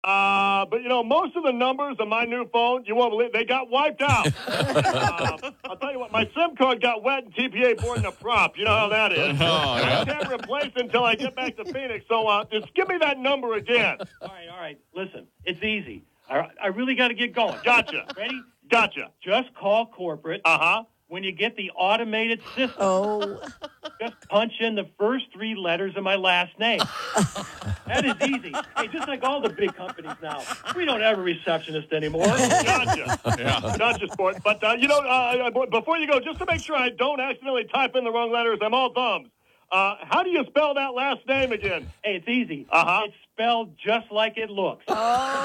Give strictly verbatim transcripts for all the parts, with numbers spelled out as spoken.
Uh, but, you know, most of the numbers on my new phone, you won't believe, they got wiped out. uh, I'll tell you what, my SIM card got wet and T P A boarding a prop. You know how that is. Oh, yeah. I can't replace it until I get back to Phoenix. So uh, just give me that number again. All right, all right. Listen, it's easy. I, I really got to get going. Gotcha. Ready? Gotcha. Just call corporate. Uh-huh. When you get the automated system, Oh. just punch in the first three letters of my last name. That is easy. Hey, just like all the big companies now, we don't have a receptionist anymore. Gotcha. Yeah. Gotcha, sport. But, uh, you know, uh, before you go, just to make sure I don't accidentally type in the wrong letters, I'm all thumbs. Uh, how do you spell that last name again? Hey, it's easy. Uh-huh. It's spelled just like it looks. Just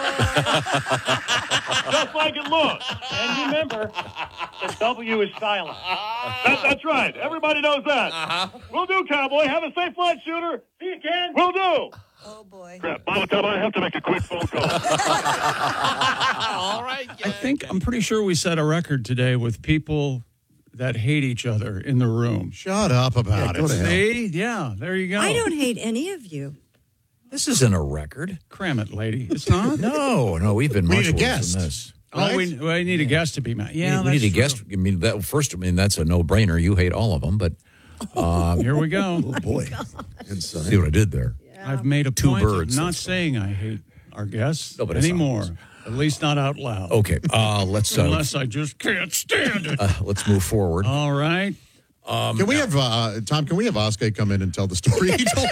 like it looks. And remember, the W is silent. That, that's right. Everybody knows that. Uh-huh. Will do, cowboy. Have a safe flight, shooter. See you, Ken. Will do. Oh, boy. Crap. Mama, tell me I have to make a quick phone call. All right. I think I'm pretty sure we set a record today with people that hate each other in the room. Shut up about it. See? Yeah, there you go. I don't hate any of you. This isn't a record. Cram it, lady. It's not? No, no, we've been We much need a worse guest. than this. Oh, we, we need a guest to be mad. Yeah, we need that's a guest. true. I mean, that, first, I mean, that's a no-brainer. You hate all of them, but uh, Here we go. Oh, boy. see what I did there. I've made a Two point birds, of not that's saying I hate our guests No, but it's anymore. obvious. At least not out loud. Okay, uh, let's uh, Unless I just can't stand it. uh, let's move forward. All right. Um, Can we have, uh, Tom, can we have Oscar come in and tell the story he told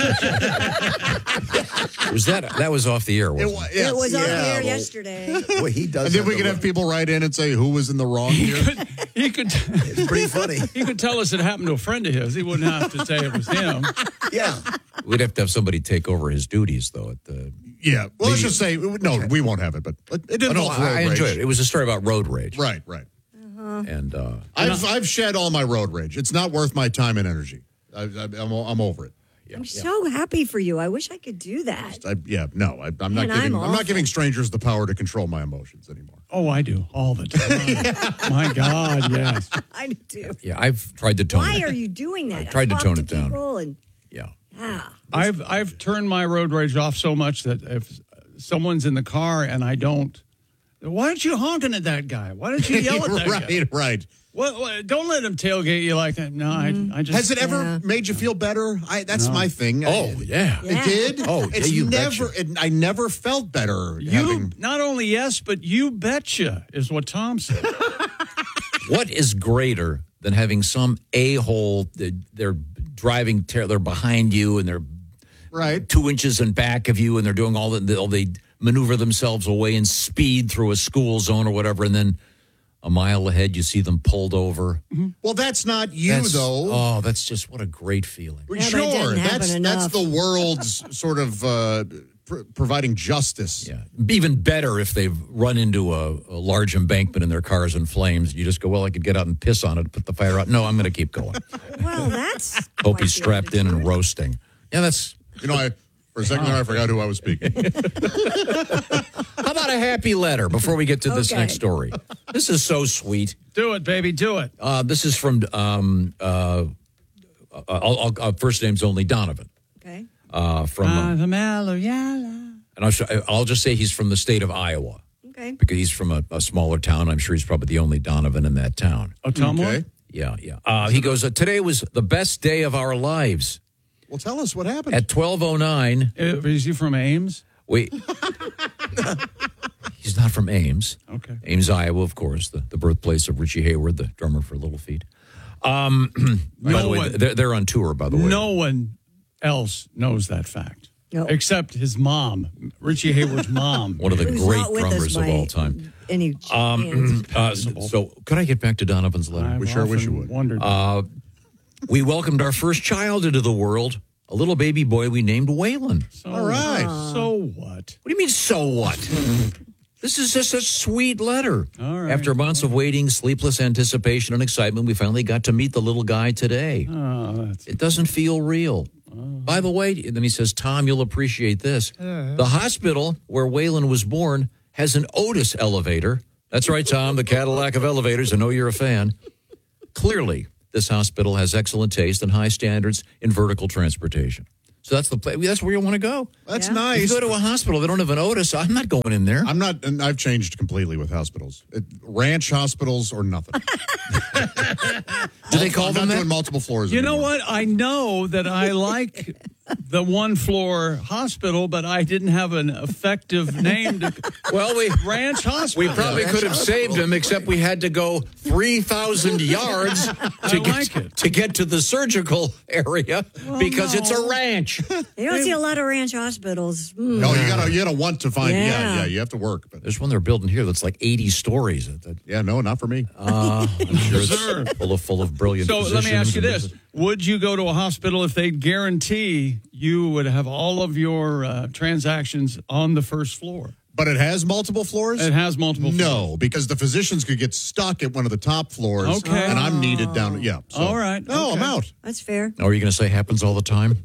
us? was that that was off the air? Wasn't it? wa- yes, It was on yeah, here well, yesterday. Well, he does. And then have we the can have right- people write in and say who was in the wrong here. He could It's pretty funny. he could tell us it happened to a friend of his. He wouldn't have to say it was him. Yeah. We'd have to have somebody take over his duties, though. At the Yeah. Well, let's just say, no, we won't have it, but it Oh, didn't no, involve road I rage. enjoyed it. It was a story about road rage, Right, right. and uh, I've, I've shed all my road rage. It's not worth my time and energy. I, I, I'm, I'm over it. I'm so happy for you. I wish I could do that. I, yeah, no, I, I'm not Man, giving. I'm I'm, not awful. giving strangers the power to control my emotions anymore. Oh, I do all the time. My God, yes. I do. yeah, I've tried to tone. Why it. are you doing that? I tried to talk tone it down. people And, Yeah, ah, I've I've turned my road rage off so much that if someone's in the car and I don't, why aren't you honking at that guy? Why don't you yell at that right, guy? right. Well, well, don't let him tailgate you like that. No, I, I just Has it ever Yeah. made you feel better? I, that's my thing. Oh, I- yeah. It Yeah. did. Oh, it's yeah, you never. betcha. It, I never felt better. You having, not only yes, but you betcha is what Tom said. What is greater than having some a-hole that they're driving, ter- they're behind you and they're right. two inches in back of you and they're doing all the, they maneuver themselves away and speed through a school zone or whatever, and then a mile ahead you see them pulled over. Well, that's not you That's- though. Oh, that's just what a great feeling. Yeah, but it sure, doesn't happen that's enough. that's the world's sort of uh, pr- providing justice. Yeah. Even better if they've run into a, a large embankment and their car's in flames. You just go, well, I could get out and piss on it, put the fire out. No, I'm going to keep going. well, that's. Hope quite he's the strapped in and attitude. roasting. Yeah, that's... You know, I for a second there, I forgot who I was speaking. How about a happy letter before we get to this Okay. next story? This is so sweet. Do it, baby, do it. Uh, this is from, um, uh, uh, I'll, I'll, uh, first name's only Donovan. Okay. Uh, from, Ah, uh, the mellow yellow. and I'll, sh- I'll just say he's from the state of Iowa Okay. because he's from a, a smaller town. I'm sure he's probably the only Donovan in that town. Oh, Tom, Okay. what? Yeah, yeah. Uh, he goes, uh, today was the best day of our lives. Well, tell us what happened. At twelve oh nine, Uh, Is he from Ames? wait. He's not from Ames. Okay. Ames, Iowa, of course, the, the birthplace of Richie Hayward, the drummer for Little Feat. Um, by No the way, one- they're, they're on tour, by the way. No one else knows that fact. No. Except his mom, Richie Hayward's mom. One of the Who's great not with us drummers of by all time. Any Um, chance. uh, so, could I get back to Donovan's letter? I've We sure wish you often would. Wondered. Uh, we welcomed our first child into the world, a little baby boy we named Waylon. so, all right. So what? What do you mean, so what? This is just a sweet letter. All right. After months of waiting, sleepless anticipation, and excitement, we finally got to meet the little guy today. Oh, that's It doesn't feel real. By the way, and then he says, Tom, you'll appreciate this. The hospital where Waylon was born has an Otis elevator. That's right, Tom, the Cadillac of elevators. I know you're a fan. Clearly, this hospital has excellent taste and high standards in vertical transportation. So that's the place. That's where you want to go. That's Yeah. If nice. you go to a hospital, they don't have an Otis. I'm not going in there. I'm not, and I've changed completely with hospitals. It, ranch hospitals or nothing. Do they call I'm them not that? doing multiple floors. You know anymore. what? I know that I like the one floor hospital, but I didn't have an effective name to Well, we Ranch Hospital. we probably could have saved him, except we had to go three thousand yards to I get like it. to get to the surgical area because no. it's a ranch. You don't see a lot of ranch hospitals. Mm. No, you gotta you gotta want to find. Yeah, Yeah. yeah, you have to work. But There's one they're building here that's like eighty stories. That- yeah, no, not for me. Uh, I'm sure Sir. it's full of full of brilliant. So let me ask you physicians this: and- would you go to a hospital if they guarantee you would have all of your uh, transactions on the first floor? But it has multiple floors. It has multiple. floors. No, because the physicians could get stuck at one of the top floors. Okay. And I'm needed down. Yeah. So. All right, No, I'm okay. out. That's fair. Oh, are you going to say happens all the time?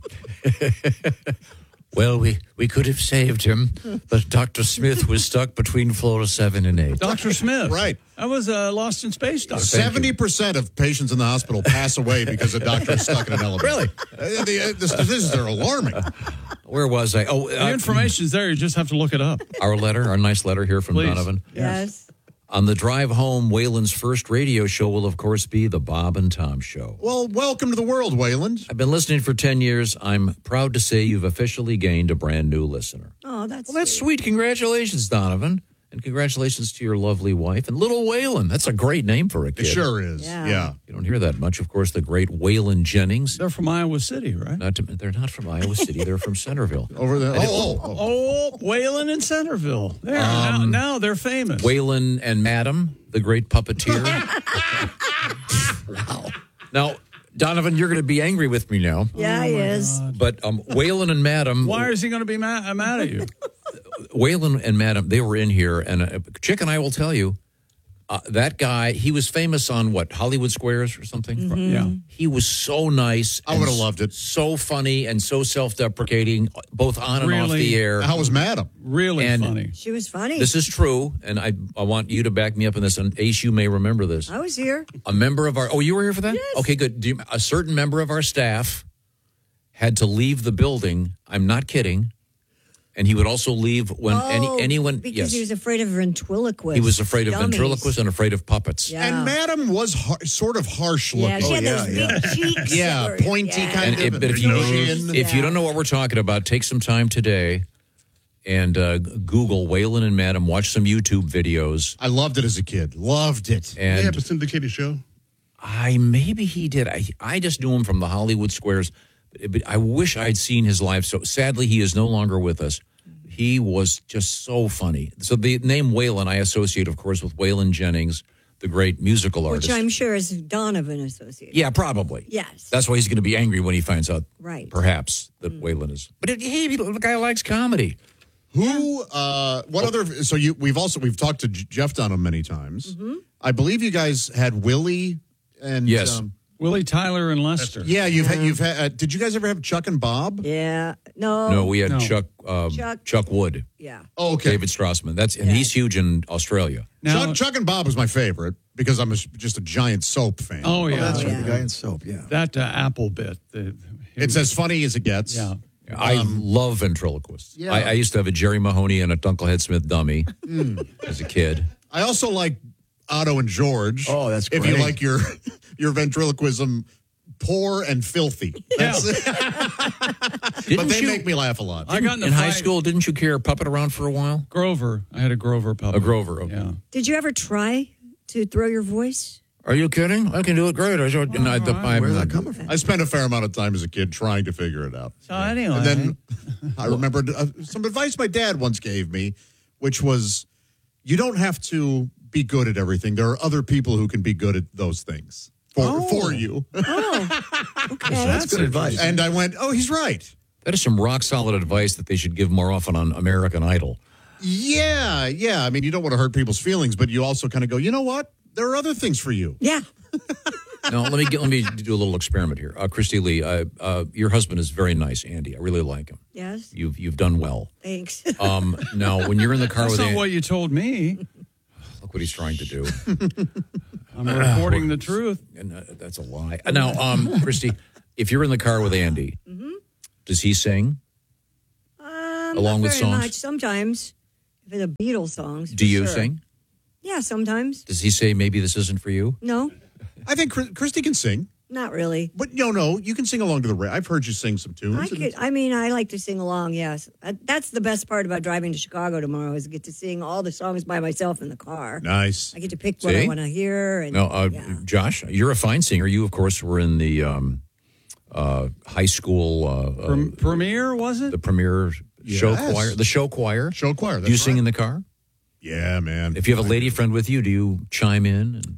Well, we, we could have saved him, but Doctor Smith was stuck between floors seven and eight. Doctor Smith. Right. That was a Lost in Space doctor. Seventy percent of patients in the hospital pass away because a doctor is stuck in an elevator. Really? Uh, the, the statistics are alarming. Where was I? Oh, The uh, information's there. You just have to look it up. our letter, our nice letter here from Please. Donovan. Yes. On the drive home, Waylon's first radio show will, of course, be the Bob and Tom Show. Well, welcome to the world, Wayland. I've been listening for ten years. I'm proud to say you've officially gained a brand new listener. Oh, that's Well, that's sweet. Congratulations, Donovan. And congratulations to your lovely wife and little Waylon. That's a great name for a It kid. sure is. Yeah. Yeah. You don't hear that much. Of course, the great Waylon Jennings. They're from Iowa City, right? Not to, they're not from Iowa City. They're from Centerville. Over there. Oh, oh, oh. Oh, Whalen and Centerville. There. now, now they're famous. Waylon and Madam, the great puppeteer. Wow. Now, Donovan, you're going to be angry with me now, Yeah, he is. but um, Waylon and Madam. Why is he going to be mad, mad at you? Waylon and Madam, they were in here, and uh, Chick and I will tell you, uh, that guy, he was famous on what, Hollywood Squares or something? Yeah. He was so nice. I and would've loved it. So funny and so self-deprecating, both on and off Really? the air. How was Madam? Really And- funny. She was funny. This is true, and I, I want you to back me up on this, and Ace, you may remember this. I was here. A member of our, oh, you were here for that? Yes. Okay, good. Do you, a certain member of our staff had to leave the building. I'm not kidding. And he would also leave when oh, any anyone, because yes. he was afraid of ventriloquists. He was afraid of Dummies. ventriloquists and afraid of puppets. Yeah. And Madam was har- sort of harsh Yeah, looking. she had yeah, those yeah. big cheeks. Yeah, that were- pointy yeah. kind And of. if, but if you Nose. if you don't know what we're talking about, take some time today and uh, Google Waylon and Madam. Watch some YouTube videos. I loved it as a kid. Loved it. And yeah, but syndicated show. I maybe he did. I I just knew him from the Hollywood Squares, but, but I wish I'd seen his live. So sadly, he is no longer with us. He was just so funny. So the name Waylon I associate, of course, with Waylon Jennings, the great musical artist. Which I'm sure is Donovan associated. Yeah, probably. Yes. That's why he's going to be angry when he finds out, Right. perhaps, that Waylon is. But it, hey, the guy likes comedy. Who? Uh, what other? So you? We've also we've talked to J- Jeff Dunham many times. Mm-hmm. I believe you guys had Willie and Yes. um, Willie Tyler and Lester. yeah, you've had you've had. Uh, did you guys ever have Chuck and Bob? Yeah. No. No, we had No. Chuck, um, Chuck. Chuck Wood, Yeah. Oh, okay. David Strassman. That's and he's huge in Australia. Now, Chuck, Chuck and Bob was my favorite because I'm a, just a giant soap fan. oh yeah, That's right, yeah. the guy in soap. Yeah. that uh, Apple bit. The, It's as funny as it gets. yeah. I love ventriloquists. yeah. I, I used to have a Jerry Mahoney and a Dunklehead Smith dummy as a kid. I also like Otto and George. Oh, that's if you great. like your your ventriloquism poor and filthy. That's, but Didn't they you, make me laugh a lot. I got in, a in high fight- school, didn't you carry a puppet around for a while? Grover. I had a Grover puppet. A Grover, okay. Yeah. Did you ever try to throw your voice? Are you kidding? I can do it great. I, and I, the, I'm, Where's that coming from? I spent a fair amount of time as a kid trying to figure it out. So anyway, And then I remembered uh, some advice my dad once gave me, which was you don't have to be good at everything. There are other people who can be good at those things for, Oh. for you. Oh, okay. That's good advice. And I went, oh, he's right. That is some rock solid advice that they should give more often on American Idol. Yeah, yeah. I mean, you don't want to hurt people's feelings, but you also kind of go, you know what? There are other things for you. Yeah. Now, let me get, let me do a little experiment here. Uh, Christy Lee, uh, uh, your husband is very nice, Andy. I really like him. Yes. You've you've done well. Thanks. Um, now, when you're in the car that's with not Andy, what you told me. look what he's trying to do. I'm reporting the truth. And uh, that's a lie. Uh, Now, um, Christy, if you're in the car with Andy, Does he sing? Um, Along not with very songs? much. Sometimes, if it's a Beatles songs. Do for you sure. sing? Yeah, sometimes. Does he say maybe this isn't for you? No, I think Chris- Christy can sing. not really. But no, no, you can sing along to the radio. I've heard you sing some tunes. I and could. it's- I mean, I like to sing along. Yes, Uh, that's the best part about driving to Chicago tomorrow is get to sing all the songs by myself in the car. Nice. I get to pick what See? I want to hear. And No, uh, yeah. Josh, you're a fine singer. You, of course, were in the um, uh, high school, uh, uh, Prem- premiere, was it? the premier show Yes. choir, the show choir. Show choir. Do you that's sing right. in the car? Yeah, man. If you have a lady friend with you, do you chime in? And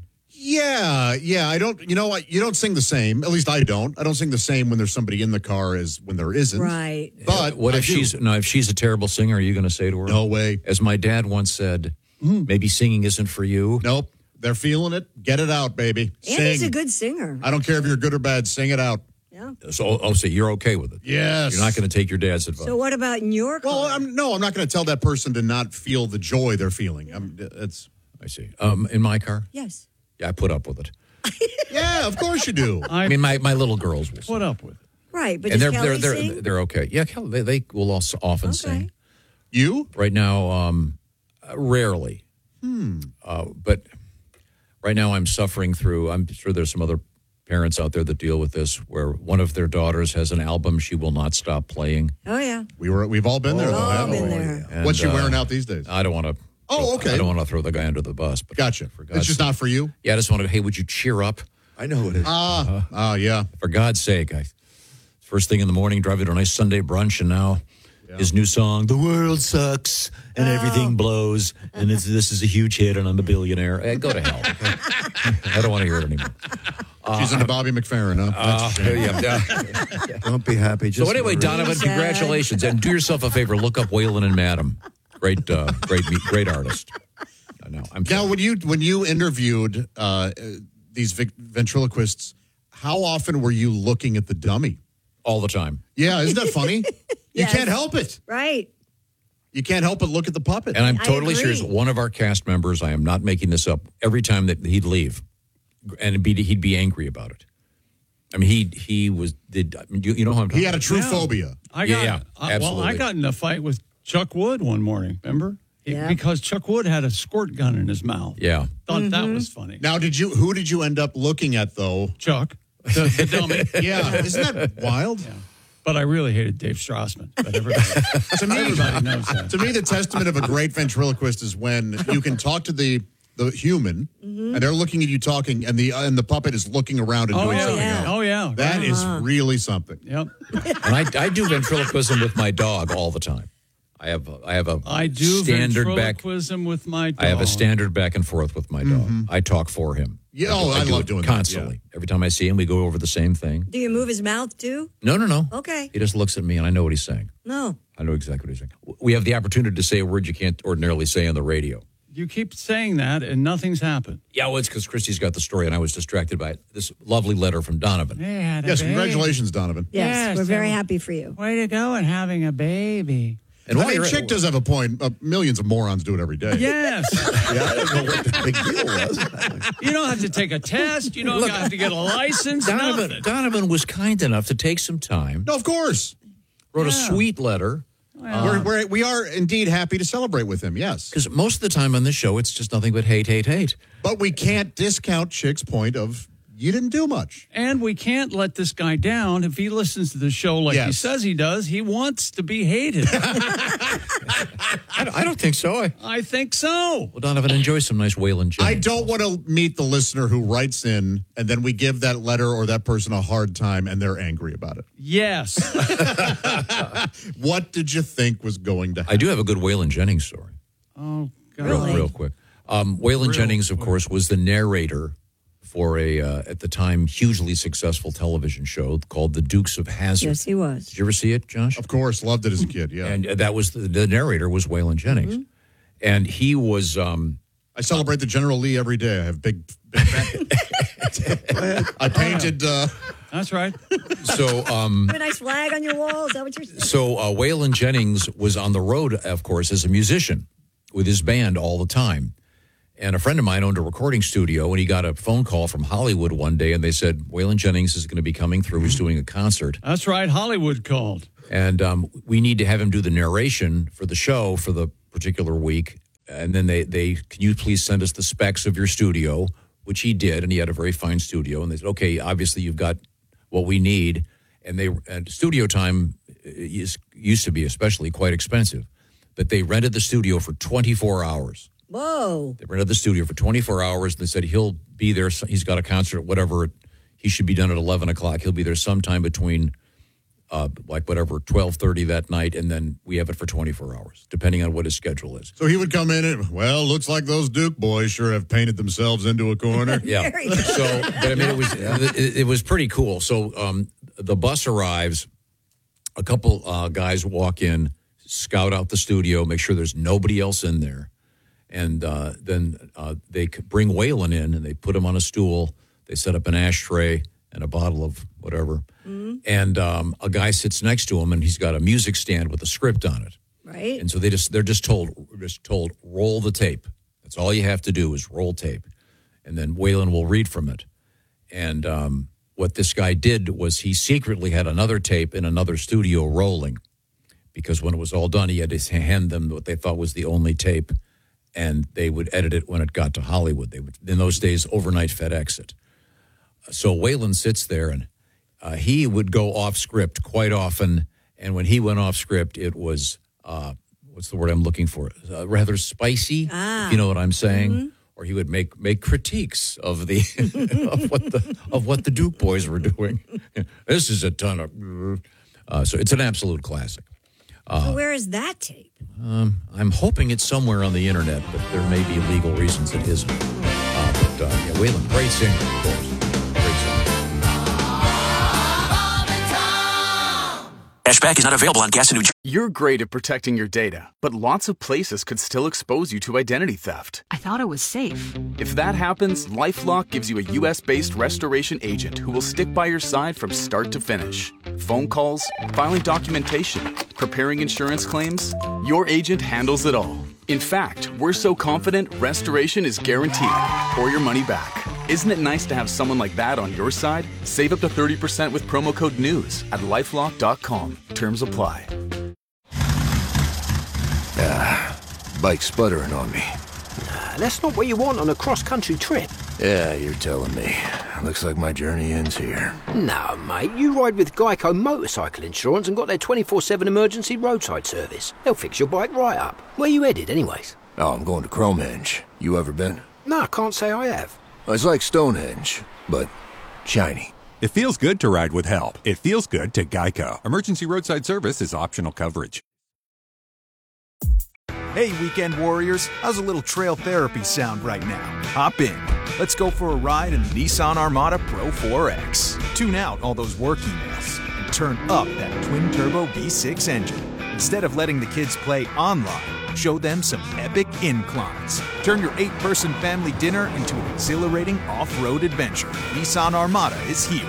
Yeah, yeah. I don't. You know what? You don't sing the same. At least I don't. I don't sing the same when there's somebody in the car as when there isn't. Right. But what I if do. she's no? If she's a terrible singer, are you going to say to her? No way. As my dad once said, maybe singing isn't for you. Nope. They're feeling it. Get it out, baby. Andy's Sing. a good singer. I don't care if you're good or bad. Sing it out. Yeah. So, oh, so you're okay with it? Yes. You're not going to take your dad's advice. So what about in your car? Well, I'm no. I'm not going to tell that person to not feel the joy they're feeling. I'm, it's I see. Um, in my car, yes. yeah, I put up with it. yeah. Of course you do. I mean, my, my little girls will. Put up with it. Right, but and does they're Kelly they're they're sing? they're okay. Yeah, Kelly, they, they will also often Okay. sing. You? Right now, um, uh, rarely. Hmm. Uh, but right now, I'm suffering through. I'm sure there's some other parents out there that deal with this, where one of their daughters has an album she will not stop playing. Oh yeah. We were. We've all been there. We've though, all haven't been we? there. And, What's she uh, wearing out these days? I don't want to. Oh, okay. I don't want to throw the guy under the bus. But Gotcha. For God's It's just not for you. Yeah, I just want to. Hey, would you cheer up? I know who it is. Ah. Ah. yeah. For God's sake, I first thing in the morning, driving to a nice Sunday brunch, and now his new song, "The World Sucks and Everything Blows," and it's, this is a huge hit, and I'm a billionaire. Eh, go to hell. Okay? I don't want to hear it anymore. She's into Bobby McFerrin, huh? That's a shame. yeah, yeah. Don't be happy. Just So anyway, worry. Donovan, Sad. congratulations, and do yourself a favor, look up Waylon and Madam. Great, uh, great, great artist. I know. I'm Now, when you when you interviewed uh, uh, these vic- ventriloquists, how often were you looking at the dummy? all the time, Yeah, isn't that funny? You Yes. can't help it. Right. You can't help but look at the puppet. and I'm I totally agree. serious. One of our cast members, I am not making this up. Every time that he'd leave, and it'd be, he'd be angry about it. I mean, he he was did you, you know how I'm he had a true Yeah. phobia. I Yeah, got, yeah, I- well, I absolutely. got in a fight with Chuck Wood one morning, remember? It- Yeah. Because Chuck Wood had a squirt gun in his mouth. Yeah. Thought that Mm-hmm. was funny. Now, did you? Who did you end up looking at though? Chuck, the, the dummy. Yeah, isn't that wild? But I really hated Dave Strassman. But everybody, To me, everybody knows that. to me, the testament of a great ventriloquist is when you can talk to the the human, and they're looking at you talking, and the and the puppet is looking around and Oh doing yeah. something yeah. else. Oh yeah. That is really something. Yep. And I, I do ventriloquism with my dog all the time. I have a, I have a I do standard back. ventriloquism with my dog. I have a standard back and forth with my dog. I talk for him. Yeah, oh, I do love it doing that, constantly. Every time I see him, we go over the same thing. Do you move his mouth too? No, no, no. Okay. He just looks at me, and I know what he's saying. No. I know exactly what he's saying. We have the opportunity to say a word you can't ordinarily say on the radio. You keep saying that, and nothing's happened. Yeah, well, it's because Christy's got the story, and I was distracted by it. This lovely letter from Donovan. Yeah, Yes, congratulations, Donovan. Yes, Yes, we're very so- happy for you. Way to go and having a baby. And I while mean, you're at- Chick does have a point. Uh, millions of morons do it every day. Yes. Yeah, I don't know what the big deal was. You don't have to take a test. You don't have to get a license. Donovan, nothing. Donovan was kind enough to take some time, No, of course. wrote a Yeah. sweet letter. we're, we're, we are indeed happy to celebrate with him, yes. Because most of the time on this show, it's just nothing but hate, hate, hate. But we can't discount Chick's point of you didn't do much. And we can't let this guy down. If he listens to the show like he Yes. says he does, he wants to be hated. I don't, I don't think so. I, I think so. well, Donovan, enjoy some nice Waylon Jennings. I don't want to meet the listener who writes in and then we give that letter or that person a hard time and they're angry about it. Yes. What did you think was going to happen? I do have a good Waylon Jennings story. Oh, God. Real, Really? real quick. Um, Waylon Jennings, of course, was the narrator for a, uh, at the time, hugely successful television show called The Dukes of Hazzard. Yes, he was. Did you ever see it, Josh? Of course, loved it as a kid, yeah. And that was the, the narrator was Waylon Jennings, and he was. Um, I celebrate the General Lee every day. I have big. big I painted. Uh, That's right. so. Um, Have a nice flag on your wall. Is that what you're saying? So uh, Waylon Jennings was on the road, of course, as a musician with his band all the time. And a friend of mine owned a recording studio, and he got a phone call from Hollywood one day, and they said, Waylon Jennings is going to be coming through. He's doing a concert. That's right. Hollywood called. And um, we need to have him do the narration for the show for the particular week. And then they, they, can you please send us the specs of your studio, which he did, and he had a very fine studio. And they said, okay, obviously you've got what we need. And they and studio time is, used to be especially quite expensive. But they rented the studio for twenty-four hours. Whoa. They rented the studio for twenty-four hours. They said he'll be there. He's got a concert, whatever. He should be done at eleven o'clock. He'll be there sometime between, uh, like, whatever, twelve thirty that night, and then we have it for twenty-four hours, depending on what his schedule is. So he would come in and, well, looks like those Duke boys sure have painted themselves into a corner. Yeah. So, but I mean, it was it, it was pretty cool. So um, the bus arrives. A couple uh, guys walk in, scout out the studio, make sure there's nobody else in there. And uh, then uh, they bring Waylon in, and they put him on a stool. They set up an ashtray and a bottle of whatever. Mm-hmm. And um, a guy sits next to him, and he's got a music stand with a script on it. Right. And so they just they're just told just told roll the tape. That's all you have to do is roll tape, and then Waylon will read from it. And um, what this guy did was he secretly had another tape in another studio rolling, because when it was all done, he had to hand them what they thought was the only tape, and they would edit it when it got to Hollywood. They would, in those days, overnight FedEx it. So Waylon sits there, and uh, he would go off script quite often. And when he went off script, it was, uh, what's the word I'm looking for? Uh, rather spicy, ah. if you know what I'm saying. Mm-hmm. Or he would make make critiques of the of what the of what the Duke boys were doing. This is a ton of, uh, so it's an absolute classic. Uh, so where is that tape? Um, I'm hoping it's somewhere on the internet, but there may be legal reasons it isn't. Uh, but uh, yeah, Waylon, great singer, of course. Great singer. Cashback is not available on gas in New Jersey. You're great at protecting your data, but lots of places could still expose you to identity theft. I thought it was safe. If that happens, LifeLock gives you a U S-based restoration agent who will stick by your side from start to finish. Phone calls, filing documentation, preparing insurance claims, your agent handles it all. In fact, we're so confident restoration is guaranteed or your money back. Isn't it nice to have someone like that on your side? Save up to thirty percent with promo code NEWS at lifelock dot com. Terms apply. Ah, bike's sputtering on me. Nah, that's not what you want on a cross-country trip. Yeah, you're telling me. Looks like my journey ends here. No, mate, you ride with Geico Motorcycle Insurance and got their twenty-four seven emergency roadside service. They'll fix your bike right up. Where you headed, anyways? Oh, I'm going to Cromenge. You ever been? No, I can't say I have. It's like Stonehenge, but shiny. It feels good to ride with help. It feels good to Geico. Emergency roadside service is optional coverage. Hey, weekend warriors. How's a little trail therapy sound right now? Hop in. Let's go for a ride in the Nissan Armada Pro four X. Tune out all those work emails and turn up that twin-turbo V six engine. Instead of letting the kids play online, show them some epic inclines. Turn your eight-person family dinner into an exhilarating off-road adventure. Nissan Armada is here.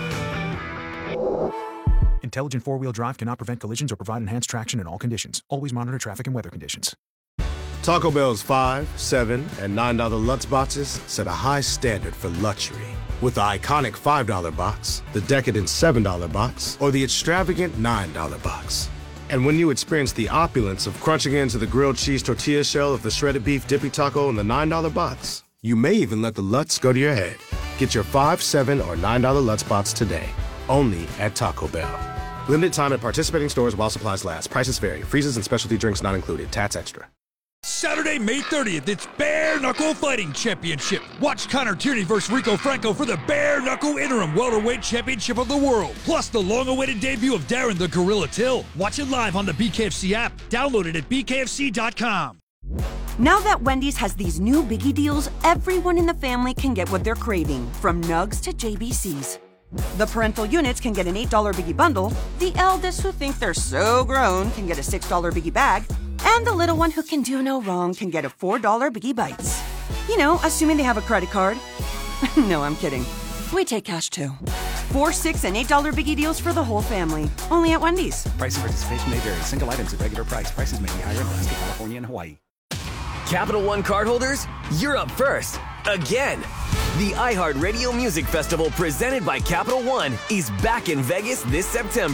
Intelligent four-wheel drive cannot prevent collisions or provide enhanced traction in all conditions. Always monitor traffic and weather conditions. Taco Bell's five, seven, and nine dollar Lutz boxes set a high standard for luxury. With the iconic five dollar box, the decadent seven dollar box, or the extravagant nine dollar box. And when you experience the opulence of crunching into the grilled cheese tortilla shell of the shredded beef dippy taco in the nine dollar box, you may even let the Lutz go to your head. Get your five, seven, or nine dollar Lutz box today, only at Taco Bell. Limited time at participating stores while supplies last. Prices vary. Freezes and specialty drinks not included. Tats extra. Saturday, May thirtieth, it's Bare Knuckle Fighting Championship. Watch Connor Tierney versus Rico Franco for the Bare Knuckle Interim Welterweight Championship of the World. Plus the long-awaited debut of Darren the Gorilla Till. Watch it live on the B K F C app. Download it at B K F C dot com. Now that Wendy's has these new biggie deals, everyone in the family can get what they're craving, from nugs to J B Cs. The parental units can get an eight dollar biggie bundle, the eldest who think they're so grown can get a six dollar biggie bag, and the little one who can do no wrong can get a four dollar Biggie Bites. You know, assuming they have a credit card. No, I'm kidding. We take cash too. Four, six, and eight dollar Biggie deals for the whole family. Only at Wendy's. Price and participation may vary. Single items at regular price. Prices may be higher in Alaska, California, and Hawaii. Capital One cardholders, you're up first. Again. The iHeartRadio Music Festival presented by Capital One is back in Vegas this September.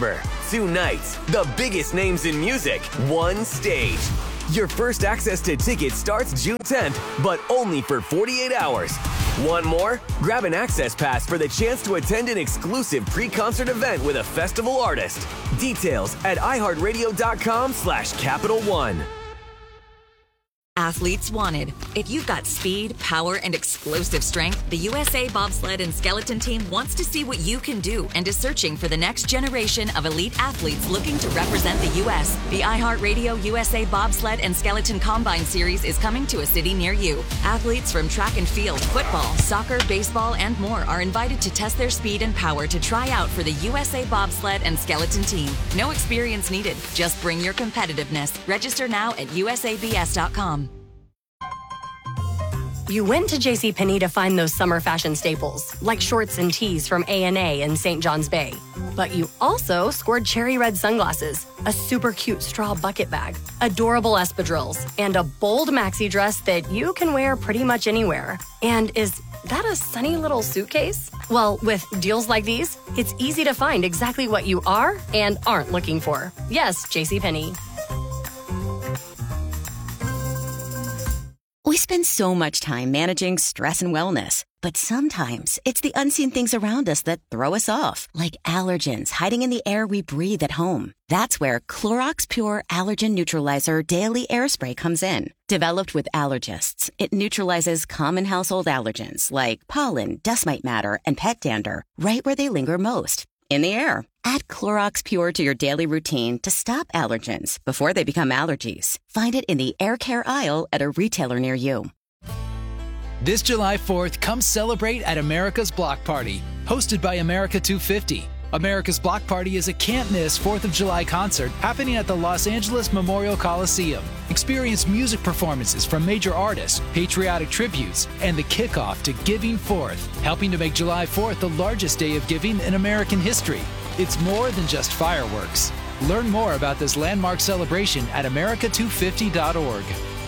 two nights, the biggest names in music, one stage. Your first access to tickets starts June tenth, but only for forty-eight hours. Want more? Grab an access pass for the chance to attend an exclusive pre-concert event with a festival artist. Details at iHeartRadio.com slash Capital One. Athletes wanted. If you've got speed, power, and explosive strength, the U S A Bobsled and Skeleton Team wants to see what you can do and is searching for the next generation of elite athletes looking to represent the U S. The iHeartRadio U S A Bobsled and Skeleton Combine Series is coming to a city near you. Athletes from track and field, football, soccer, baseball, and more are invited to test their speed and power to try out for the U S A Bobsled and Skeleton Team. No experience needed. Just bring your competitiveness. Register now at U S A B S dot com. You went to JCPenney to find those summer fashion staples, like shorts and tees from A and A in Saint John's Bay. But you also scored cherry red sunglasses, a super cute straw bucket bag, adorable espadrilles, and a bold maxi dress that you can wear pretty much anywhere. And is that a sunny little suitcase? Well, with deals like these, it's easy to find exactly what you are and aren't looking for. Yes, JCPenney. We spend so much time managing stress and wellness, but sometimes it's the unseen things around us that throw us off, like allergens hiding in the air we breathe at home. That's where Clorox Pure Allergen Neutralizer Daily Air Spray comes in. Developed with allergists, it neutralizes common household allergens like pollen, dust mite matter, and pet dander right where they linger most, in the air. Add Clorox Pure to your daily routine to stop allergens before they become allergies. Find it in the air care aisle at a retailer near you. This July fourth, come celebrate at America's Block Party, hosted by America two fifty. America's Block Party is a can't-miss fourth of July concert happening at the Los Angeles Memorial Coliseum. Experience music performances from major artists, patriotic tributes, and the kickoff to Giving Fourth, helping to make July fourth the largest day of giving in American history. It's more than just fireworks. Learn more about this landmark celebration at America two fifty dot org.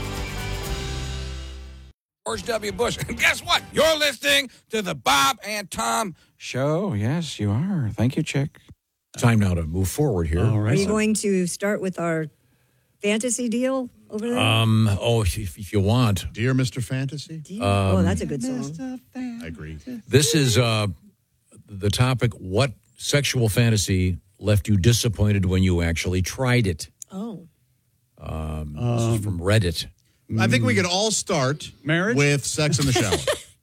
George W. Bush. And guess what? You're listening to the Bob and Tom Show. Yes, you are. Thank you, Chick. Time now to move forward here. All right. Are you going to start with our fantasy deal over there? Um. Oh, if, if you want. Dear Mister Fantasy? Dear, Um, oh, that's a good song. I agree. This is uh, the topic, what sexual fantasy left you disappointed when you actually tried it? Oh. Um, this is from Reddit. I think we could all start Marriage? with sex in the shower.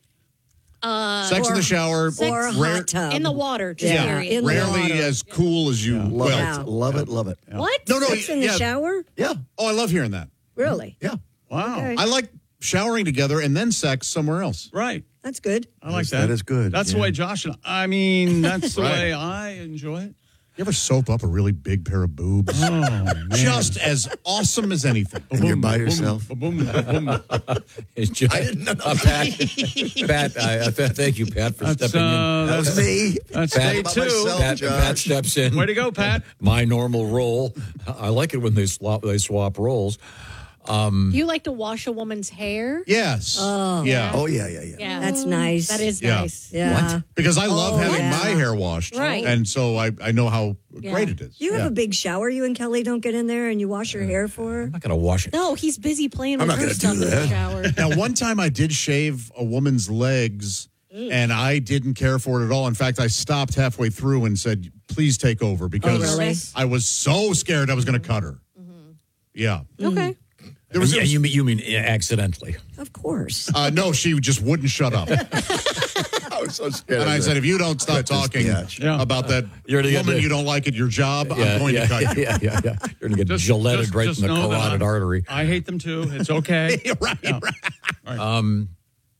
Uh, sex or, in the shower. Or a rare- hot tub. in the water. Just Yeah, period. in the rarely water. as cool as you. Love well, it. Love it. Love it. What? No, no. Sex in the yeah. shower? Yeah. Oh, I love hearing that. Really? Yeah. Wow. Okay. I like showering together and then sex somewhere else. Right. That's good. I like Yes, that. that is good, That's the yeah. way Josh and I mean, that's the Right. way I enjoy it. You ever soap up a really big pair of boobs? Oh, man. Just as awesome as anything. And you're by yourself. Boom, boom, boom. It's just, I didn't know. Uh, Pat, Pat I, I th- thank you, Pat, for That's, stepping uh, in. That was me. That's Pat- day about two. myself. Pat, Josh. Pat steps in. Way to go, Pat. My normal role. I like it when they swap. They swap roles. Um, You like to wash a woman's hair? Yes. Oh. Yeah. Oh, yeah, yeah, yeah. Yeah. That's nice. That is Yeah. nice. Yeah. What? Because I love Oh, having yeah. my hair washed. Right. And so I, I know how Yeah. great it is. You have Yeah. a big shower, you and Kelly don't get in there and you wash your hair for her? I'm not going to wash it. No, he's busy playing I'm with not her gonna stuff do in the that. shower. Now, one time I did shave a woman's legs, and I didn't care for it at all. In fact, I stopped halfway through and said, please take over, because Oh, really? I was so scared I was going to cut her. Yeah. Okay. There was, Yeah, you mean you mean accidentally? Of course. uh, no, she just wouldn't shut up. I was so scared. And I said, if you don't stop Cut this talking bitch. Yeah. about that You're gonna get woman the- you don't like at your job, Yeah, I'm going yeah, to cut yeah, you. Yeah, yeah, yeah. You're going to get Just- gilletted just- right just in the know that carotid I'm- artery. I hate them too. It's okay. right, Yeah. right. Um,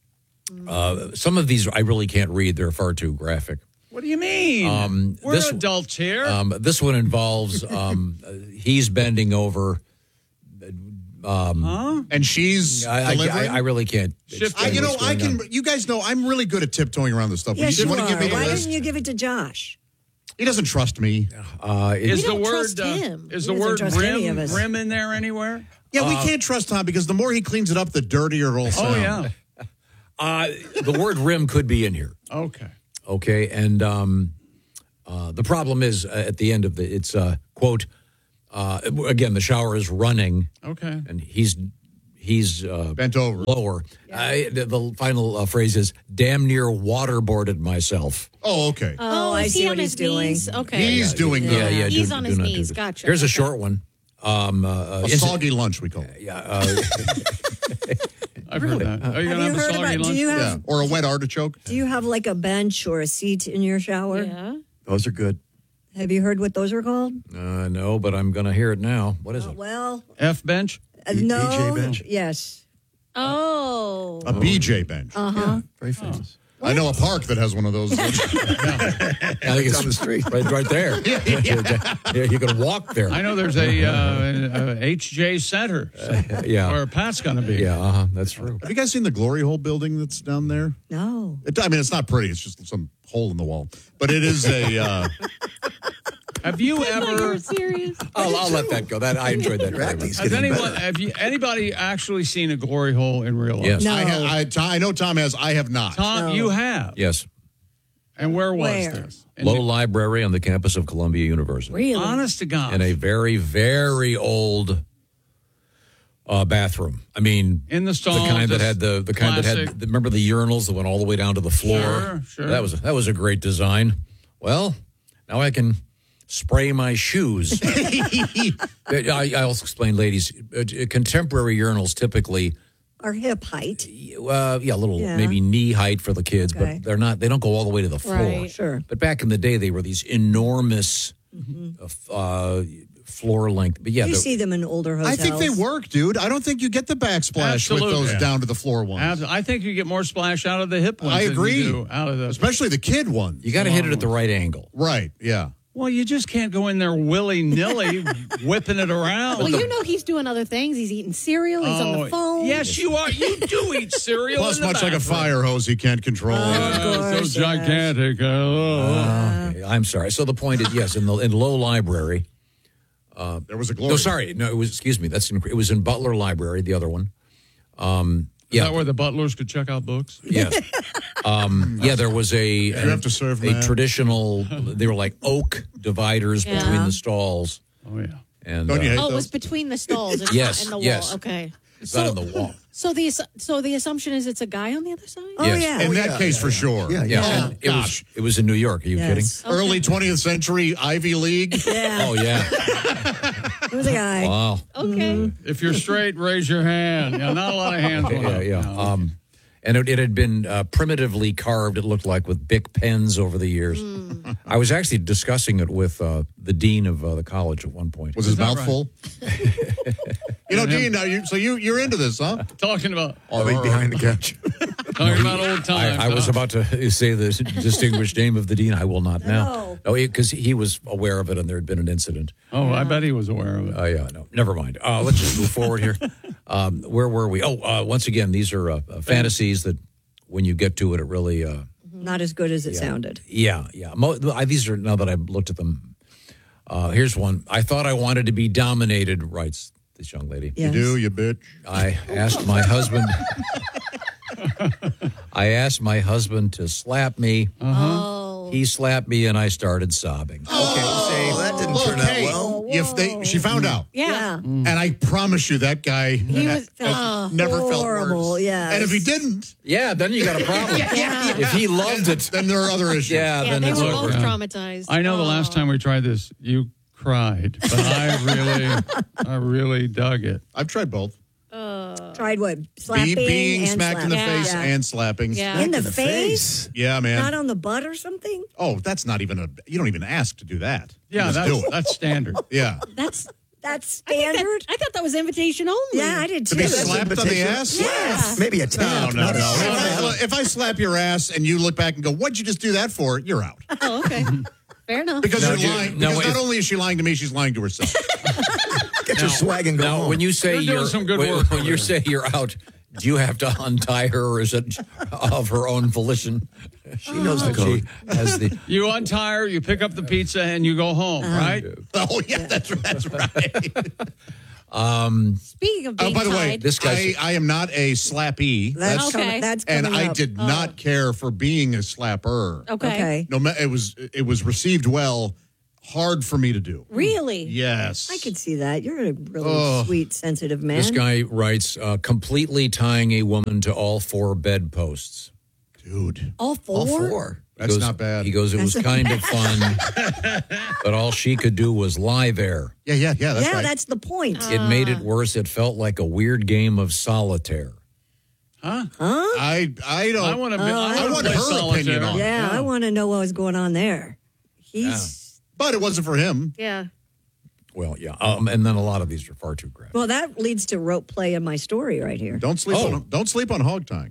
uh, some of these I really can't read. They're far too graphic. What do you mean? Um, We're this- adults here. Um, this one involves um, uh, he's bending over. Um, huh? And she's I, I, delivering? I, I really can't. I, explain you know, what's I going can. on. You guys know I'm really good at tiptoeing around this stuff. Yes, you you want to give are. me the Why list? didn't you give it to Josh? He doesn't trust me. Uh, it- Is We the don't word trust uh, him. is He the doesn't word trust any of rim us. rim in there anywhere? Yeah, we Uh, can't trust Tom because the more he cleans it up, the dirtier it'll Oh sound. yeah. uh, the word rim could be in here. Okay. Okay, and um, Uh, the problem is uh, at the end of the, it's uh, quote, uh, again, the shower is running. Okay. And he's he's uh, bent over lower. I, the, the final uh, phrase is damn near waterboarded myself. Oh, okay. Oh, I is see he what on he's his doing. knees? Okay. He's doing yeah, good. yeah. He's do- on do his not do knees. this. Gotcha. Here's a Okay. short one. Um, uh, A is it- soggy lunch, we call it. Yeah. Uh, I've heard that. Are you Have going to you have a heard soggy about? lunch? Do you have? Yeah, or a wet artichoke. Do you have like a bench or a seat in your shower? Yeah. Those are good. Have you heard what those are called? uh, no, but I'm going to hear it now. What is Uh, it? well, F bench? uh, B- no. B J bench? Yes. Oh. A B J bench. Uh huh. Very famous. I know a park that has one of those. I think it's Down the street. right, right there. yeah, yeah, you can walk there. I know there's a, uh, a H J Center yeah, where Pat's going to be. yeah, uh-huh, that's true. Have you guys seen the Glory Hole building that's down there? No. It, I mean, it's not pretty. It's just some hole in the wall. But it is a. Uh, Have you I thought you ever? were serious. I'll, I'll let that go. That I enjoyed that. Your very acting's much. Has getting anyone? better. Have you? Anybody actually seen a glory hole in real life? Yes. No. I, ha- I, Tom- I know Tom has. I have not. Tom, No. you have. Yes, And where was Where? this? In Low the- Library on the campus of Columbia University. Really? Honest to God. In a very, very old uh, bathroom. I mean, In the the stall, kind that just had the the kind that classic. had. Remember the urinals that went all the way down to the floor? Sure, sure. That was that was a great design. Well, now I can spray my shoes. I, I'll explain, ladies. Uh, Contemporary urinals typically, Our hip height. uh, yeah, a little Yeah. maybe knee height for the kids, Okay. but they're not. They don't go all the way to the floor. Right. Sure. But back in the day, they were these enormous Mm-hmm. uh, f- uh, floor length. But yeah, you the- see them in older I hotels. think they work, dude. I don't think you get the backsplash Absolutely. with those Yeah. down to the floor ones. Abs- I think you get more splash out of the hip ones. I than you agree. do out of the. Especially the kid ones. you got to hit it at the right angle. Right, yeah. Well, you just can't go in there willy nilly whipping it around. Well, you know he's doing other things. He's eating cereal. He's on Oh, the phone. Yes, you are. You do eat cereal. Plus, in the much like a bathroom. fire hose, he can't control. Uh, course, so yes. gigantic. Oh. Okay, I'm sorry. So the point is, yes, in the in Low Library. there was a glory. No, sorry, no, it was. Excuse me. That's in, it was in Butler Library. The other one. Um, Is yeah, that where the butlers could check out books? yes. Um, yeah, there was a you have to serve a that? traditional. They were like oak dividers Yeah. between the stalls, Oh yeah. and Don't you uh, hate Oh, it was those? between the stalls. It's Yes, not in the wall. yes. Okay. it's not in the wall. So the assu- so the assumption is it's a guy on the other side. Oh, Yes. yeah. In Oh, that yeah, case, yeah, for yeah. sure. Yeah, Yeah, Oh, and it was gosh. it was in New York. Are you Yes. Early twentieth century Ivy League. Yeah. kidding? Oh yeah. It was a guy. Wow. Okay. If you're straight, raise your hand. Yeah, not a lot of hands. going Yeah, up. yeah. No. Um, and it, it had been uh, primitively carved, it looked like, with Bic pens over the years. I was actually discussing it with uh, the dean of uh, the college at one point. Was his that mouth right? full? You know, Dean, now you, so you, you're into this, huh? Talking about All the way behind the couch. talking about old times. I, I was huh? about to say the distinguished name of the dean. I will not now. No. No, because he was aware of it and there had been an incident. Oh, I bet he was aware of it. Oh, yeah, no, never mind. Uh, let's just move forward here. Um, where were we? Oh, uh, once again, these are uh, uh, fantasies that when you get to it, it really, uh, Not as good as it sounded. yeah, yeah. Mo- I, these are, now that I've looked at them, uh, here's one. I thought I wanted to be dominated, writes this young lady. Yes. You do, you bitch. I asked my husband. I asked my husband to slap me. Oh. He slapped me, and I started sobbing. Okay, see, that didn't Look, turn out hey, well. if they, she found out. Yeah. And I promise you, that guy He was has uh, never felt Horrible, worse. yes. And if he didn't, Yeah, then you got a problem. Yeah. If he loved it, then there are other issues. yeah, Yeah, then they it's were over. both traumatized. I know the last time we tried this, you cried, but I really, I really dug it. I've tried both. Tried what? Slapping Be, being and smacked in the slapping. face Yeah. and slapping. Yeah. In the, In the face? face. Yeah, man. Not on the butt or something? Oh, that's not even a. You don't even ask to do that. You Yeah, just that's do it. that's standard. Yeah. That's That's I think that- standard? I thought that was invitation only. Yeah, I did To too. be slapped on the ass? Yes. Maybe a No, tap. no, not a no. If slap. I, if I slap your ass and you look back and go, "What'd you just do that for?" You're out. Oh, okay. Fair enough. Because No, you're you- lying. no, because if- not only is she lying to me, she's lying to herself. Get your swag and go Now, home. when you say You're you're, doing some good when, work when over you there. say you're out, do you have to untie her, or is it of her own volition? She knows the That she code. has the. You untie her, you pick up the pizza, and you go home, right? Oh yeah, that's right. That's right. Um, Speaking of Oh, being by the way, tied, this guy. I, I am not a slappee. That's Okay. coming, that's and coming I up. did Oh. not care for being a slapper. okay. Okay. No, ma- it was it was received well. Hard for me to do. Really? Yes, I could see that. You're a really Oh. sweet, sensitive man. This guy writes, uh, completely tying a woman to all four bedposts. dude. All four? All four. He That's goes- not bad. He goes, it was That's kind not of fun, but all she could do was lie there. Yeah, yeah, yeah. That's yeah, right. that's the point. It made it worse. It felt like a weird game of solitaire. Huh? Huh? I I don't. I want to. Oh, I, I wanna want play her solitaire. opinion on it. Yeah, I want to know what was going on there. He's But it wasn't for him. Yeah. Well, yeah. Um, and then a lot of these are far too graphic. well. That leads to rope play in my story right here. Don't sleep. Oh. On, don't sleep on hog tying.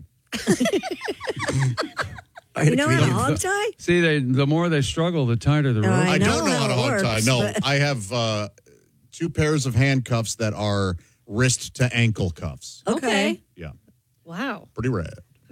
You know how to hog tie? See, they the more they struggle, the tighter the No, rope. I I know don't know how how to it hog tie. works, No, but- I have uh, two pairs of handcuffs that are wrist to ankle cuffs. Okay. Yeah, Wow. pretty rad.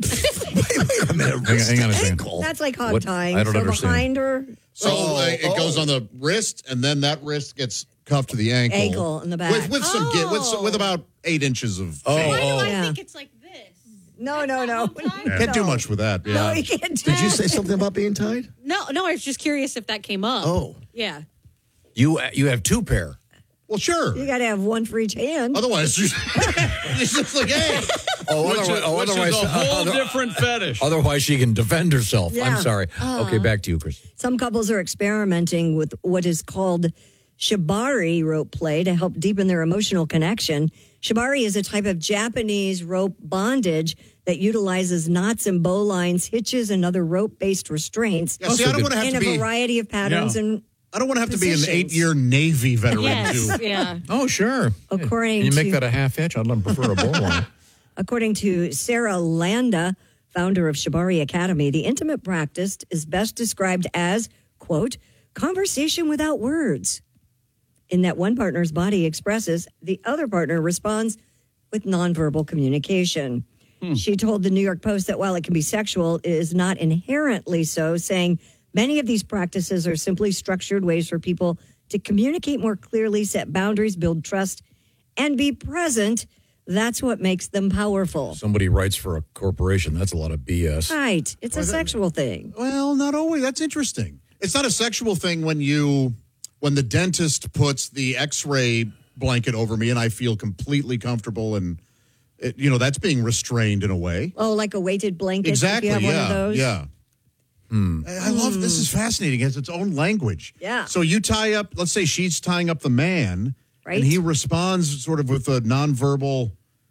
Wait a minute. Hang on, hang on a second. Ankle. That's like hog What? tying. I don't so understand. behind her, So Oh, uh, it oh. goes on the wrist, and then that wrist gets cuffed to the ankle. Ankle in the back. with with some gi- with some- with about eight inches of. Oh, Why do oh. I Yeah. think it's like this? no, no, no. Can't do much with that. No, Yeah. you can't do Did you say something about being tied? No, no, I was just curious if that came up. Oh. Yeah. You you have two pair. Well, sure. You got to have one for each hand. Otherwise, it's just like, hey. Oh, Which, otherwise, is, oh, which otherwise, is a whole other- different fetish. otherwise she can defend herself. Yeah. I'm sorry. Okay, back to you, Chris. Some couples are experimenting with what is called shibari rope play to help deepen their emotional connection. Shibari is a type of Japanese rope bondage that utilizes knots and bowlines, hitches, and other rope-based restraints Yeah, see, I don't want to have in to a be. variety of patterns Yeah. and I don't want to have to be an positions. eight-year Navy veteran Yes. too. Yeah. Oh, sure. according Can you make to that a half inch? I'd prefer a bowl line. According to Sarah Landa, founder of Shibari Academy, the intimate practice is best described as, quote, conversation without words, in that one partner's body expresses, the other partner responds with nonverbal communication. She told the New York Post that while it can be sexual, it is not inherently so, saying many of these practices are simply structured ways for people to communicate more clearly, set boundaries, build trust, and be present. That's what makes them powerful. Somebody writes for a corporation. That's a lot of B S. Right. It's a sexual thing. Well, not always. That's interesting. It's not a sexual thing when you when the dentist puts the X-ray blanket over me and I feel completely comfortable and it, you know that's being restrained in a way. Oh, like a weighted blanket? Exactly. If you have yeah. one of those? Yeah. I I love this is fascinating. It's its own language. Yeah. So you tie up. Let's say she's tying up the man, Right. and he responds sort of with a nonverbal,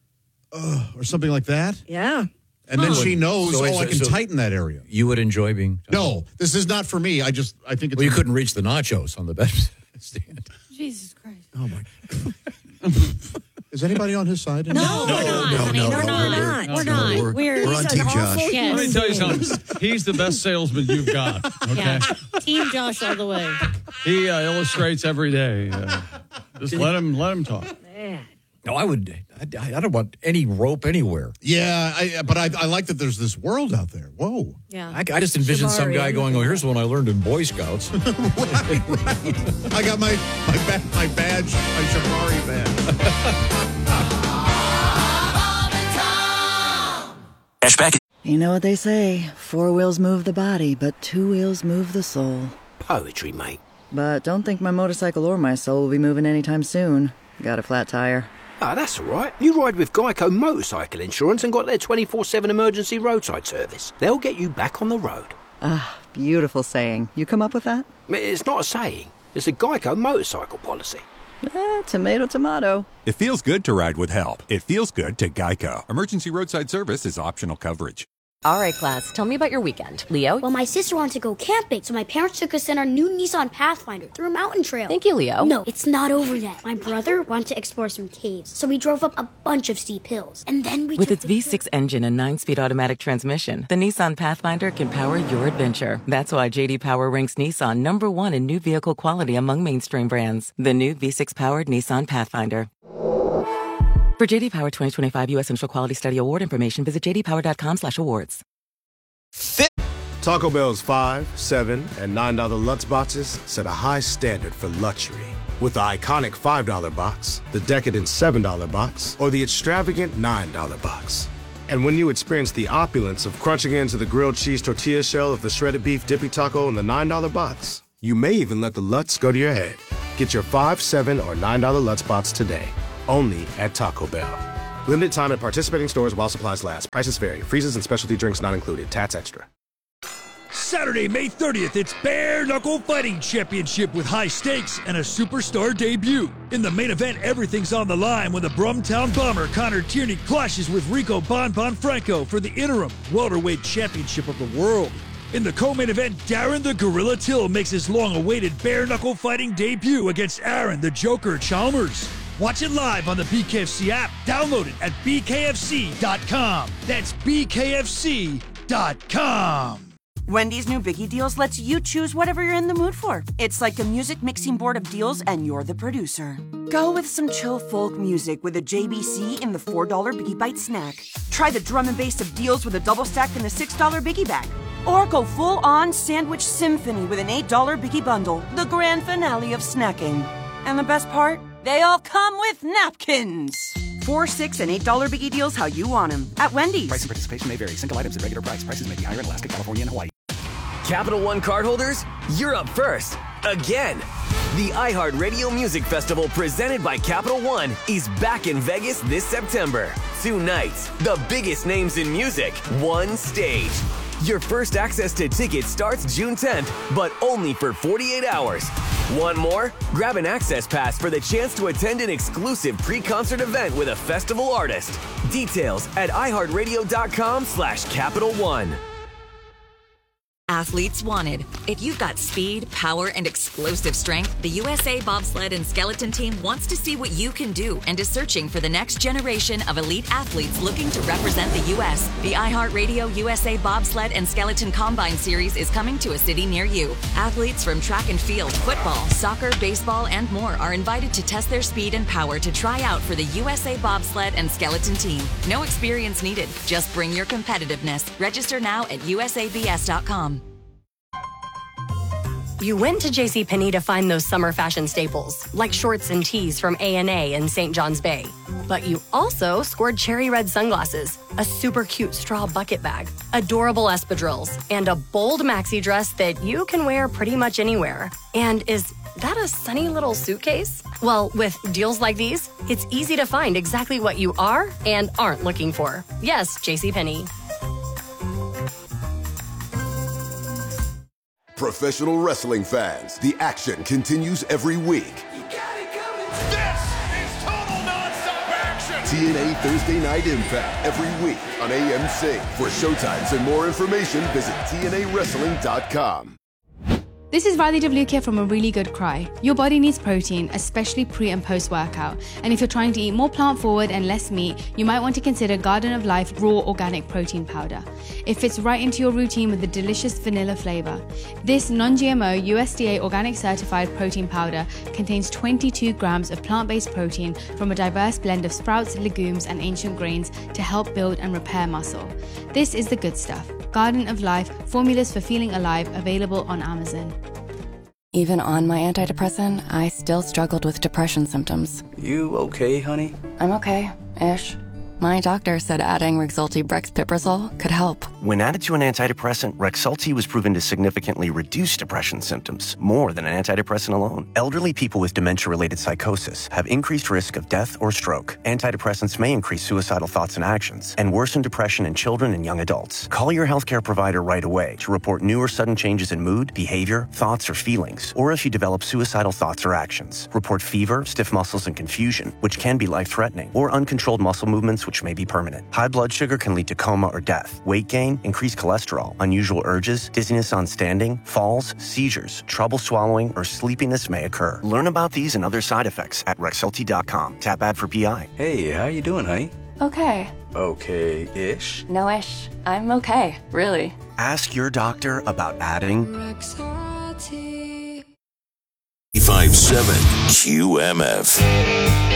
uh, or something like that. Yeah. And then Huh. she knows, So oh, wait, I so- can so- tighten that area. You would enjoy being. No, this is not for me. I just, I think it's. Well, you couldn't reach the nachos on the bed stand. Jesus Christ. Oh my. Is anybody on his side? No, we're not. no, honey. no, we're no, not. we're- We're no, not. we're- We're, we're on He's Team an Josh. awful Yes. Let me tell you something. He's the best salesman you've got. Okay, Yeah. Team Josh all the way. he uh, illustrates every day. Uh, just let him let him talk. No, I would. I, I don't want any rope anywhere. Yeah, I, but I, I like that there's this world out there. Whoa. Yeah. I, I just envisioned some Shibari, guy I'm going, "Oh, looking here's one I learned in Boy Scouts." I got my my, ba- my badge, my Shibari badge. You know what they say, four wheels move the body, but two wheels move the soul. Poetry, mate. But don't think my motorcycle or my soul will be moving anytime soon. Got a flat tire. Ah, that's all right. You ride with Geico Motorcycle Insurance and got their twenty-four seven emergency roadside service. They'll get you back on the road. Ah, beautiful saying. You come up with that? It's not a saying. It's a Geico motorcycle policy. Eh, tomato, tomato. It feels good to ride with help. It feels good to Geico. Emergency roadside service is optional coverage. All right, class, tell me about your weekend. Leo? Well, my sister wanted to go camping, so my parents took us in our new Nissan Pathfinder through a mountain trail. Thank you, Leo. No, it's not over yet. My brother wanted to explore some caves, so we drove up a bunch of steep hills. And then we With took its V six engine and nine-speed automatic transmission, the Nissan Pathfinder can power your adventure. That's why J D Power ranks Nissan number one in new vehicle quality among mainstream brands. The new V six-powered Nissan Pathfinder. For J D Power twenty twenty-five U S Central Quality Study Award information, visit j d power dot com slash awards. Taco Bell's five, seven, and nine dollar Lutz boxes set a high standard for luxury. with the iconic five dollar box, the decadent seven dollar box, or the extravagant nine dollar box. And when you experience the opulence of crunching into the grilled cheese tortilla shell of the shredded beef dippy taco in the nine dollar box, you may even let the Lutz go to your head. Get your five, seven, or nine dollar Lutz box today, only at Taco Bell. Limited time at participating stores while supplies last. Prices vary. Freezes and specialty drinks not included. Tats extra. Saturday, May thirtieth, it's Bare Knuckle Fighting Championship with high stakes and a superstar debut. In the main event, everything's on the line when the Brumtown Bomber Connor Tierney clashes with Rico Bon Bon Franco for the interim welterweight championship of the world. In the co-main event, Darren the Gorilla Till makes his long-awaited bare knuckle fighting debut against Aaron the Joker Chalmers. Watch it live on the B K F C app. Download it at B K F C dot com. That's B K F C dot com. Wendy's new Biggie Deals lets you choose whatever you're in the mood for. It's like a music mixing board of deals, and you're the producer. Go with some chill folk music with a J B C in the four dollar Biggie Bite snack. Try the drum and bass of deals with a double stack in the six dollar Biggie Bag. Or go full-on sandwich symphony with an eight dollar Biggie Bundle, the grand finale of snacking. And the best part? They all come with napkins. Four, six, and eight dollar Biggie Deals how you want them at Wendy's. Price and participation may vary. Single items at regular price. Prices may be higher in Alaska, California, and Hawaii. Capital One cardholders, you're up first. Again. The iHeartRadio Music Festival presented by Capital One is back in Vegas this September. Two nights, the biggest names in music, one stage. Your first access to tickets starts June tenth, but only for forty-eight hours. Want more? Grab an access pass for the chance to attend an exclusive pre-concert event with a festival artist. Details at iHeartRadio.com slash Capital One. Athletes wanted. If you've got speed, power, and explosive strength, the U S A Bobsled and Skeleton Team wants to see what you can do and is searching for the next generation of elite athletes looking to represent the U S The iHeartRadio U S A Bobsled and Skeleton Combine Series is coming to a city near you. Athletes from track and field, football, soccer, baseball, and more are invited to test their speed and power to try out for the U S A Bobsled and Skeleton Team. No experience needed. Just bring your competitiveness. Register now at U S A B S dot com. You went to JCPenney to find those summer fashion staples, like shorts and tees from A and A in Saint John's Bay. But you also scored cherry red sunglasses, a super cute straw bucket bag, adorable espadrilles, and a bold maxi dress that you can wear pretty much anywhere. And is that a sunny little suitcase? Well, with deals like these, it's easy to find exactly what you are and aren't looking for. Yes, JCPenney. Professional wrestling fans, the action continues every week. This is total nonstop action! T N A Thursday Night Impact every week on A M C. For showtimes and more information, visit T N A wrestling dot com. This is Riley DeVlukia from A Really Good Cry. Your body needs protein, especially pre and post workout. And if you're trying to eat more plant forward and less meat, you might want to consider Garden of Life Raw Organic Protein Powder. It fits right into your routine with a delicious vanilla flavor. This non-G M O U S D A organic certified protein powder contains twenty-two grams of plant-based protein from a diverse blend of sprouts, legumes, and ancient grains to help build and repair muscle. This is the good stuff. Garden of Life, formulas for feeling alive, available on Amazon. Even on my antidepressant, I still struggled with depression symptoms. You okay, honey? I'm okay-ish. My doctor said adding Rexulti Brexpiprazole could help. When added to an antidepressant, Rexulti was proven to significantly reduce depression symptoms, more than an antidepressant alone. Elderly people with dementia-related psychosis have increased risk of death or stroke. Antidepressants may increase suicidal thoughts and actions, and worsen depression in children and young adults. Call your healthcare provider right away to report new or sudden changes in mood, behavior, thoughts, or feelings, or if you develop suicidal thoughts or actions. Report fever, stiff muscles, and confusion, which can be life-threatening, or uncontrolled muscle movements, which may be permanent. High blood sugar can lead to coma or death. Weight gain, increased cholesterol, unusual urges, dizziness on standing, falls, seizures, trouble swallowing, or sleepiness may occur. Learn about these and other side effects at Rexulti dot com. Tap ad for P I. Hey, how you doing, honey? Okay. Okay-ish? No-ish. I'm okay, really. Ask your doctor about adding five seven Q M F.